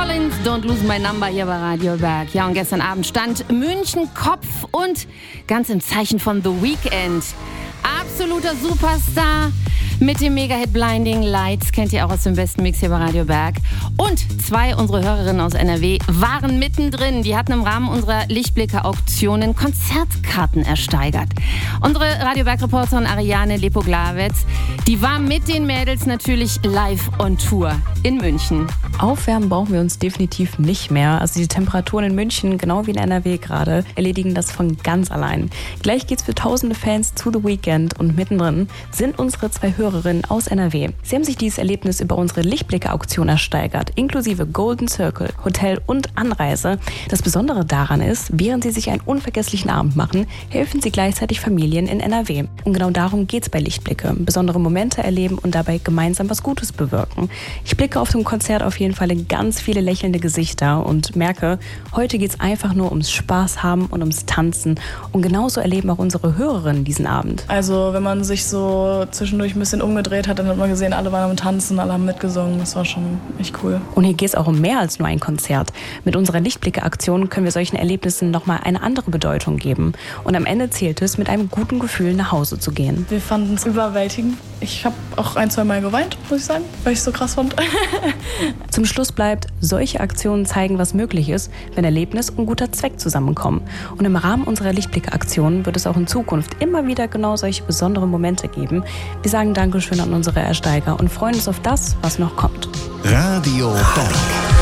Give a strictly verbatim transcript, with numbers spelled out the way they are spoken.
Collins, Don't Lose My Number hier bei Radio Berg. Ja, und gestern Abend stand München Kopf und ganz im Zeichen von The Weeknd. Absoluter Superstar mit dem Mega-Hit Blinding Lights, kennt ihr auch aus dem besten Mix hier bei Radio Berg. Und zwei unserer Hörerinnen aus N R W waren mittendrin. Die hatten im Rahmen unserer Lichtblicke-Auktionen Konzertkarten ersteigert. Unsere Radio Berg-Reporterin Ariane Lepoglavets, die war mit den Mädels natürlich live on Tour in München. Aufwärmen brauchen wir uns definitiv nicht mehr. Also die Temperaturen in München, genau wie in N R W gerade, erledigen das von ganz allein. Gleich geht's für tausende Fans zu The Weeknd und mittendrin sind unsere zwei Hörerinnen aus N R W. Sie haben sich dieses Erlebnis über unsere Lichtblicke-Auktion ersteigert, inklusive Golden Circle, Hotel und Anreise. Das Besondere daran ist, während sie sich einen unvergesslichen Abend machen, helfen sie gleichzeitig Familien in N R W. Und genau darum geht's bei Lichtblicke. Besondere Momente erleben und dabei gemeinsam was Gutes bewirken. Ich blicke auf dem Konzert auf jeden Fall in ganz viele lächelnde Gesichter und merke, heute geht's einfach nur ums Spaß haben und ums Tanzen. Und genauso erleben auch unsere Hörerinnen diesen Abend. Also wenn man sich so zwischendurch ein bisschen umgedreht hat, dann hat man gesehen, alle waren am Tanzen, alle haben mitgesungen. Das war schon echt cool. Und hier geht es auch um mehr als nur ein Konzert. Mit unserer Lichtblicke-Aktion können wir solchen Erlebnissen nochmal eine andere Bedeutung geben. Und am Ende zählt es, mit einem guten Gefühl nach Hause zu gehen. Wir fanden es überwältigend. Ich habe auch ein, zwei Mal geweint, muss ich sagen, weil ich es so krass fand. Zum Schluss bleibt, solche Aktionen zeigen, was möglich ist, wenn Erlebnis und guter Zweck zusammenkommen. Und im Rahmen unserer Lichtblicke-Aktion wird es auch in Zukunft immer wieder genau solche besonderen Momente geben. Wir sagen Dankeschön an unsere Ersteiger und freuen uns auf das, was noch kommt. Radio Berg.